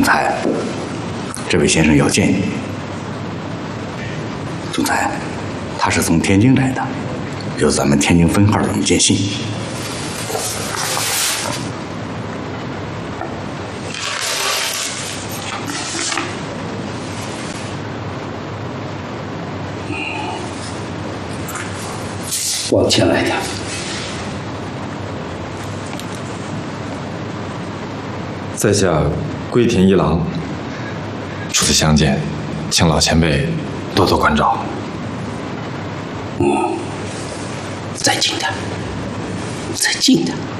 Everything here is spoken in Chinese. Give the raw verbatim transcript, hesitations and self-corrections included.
裁，这位先生要见你。总裁，他是从天津来的，有咱们天津分号的一件信。 往前来点。 在下龟田一郎，初次相见，请老前辈多多关照。 嗯，再近点，再近点。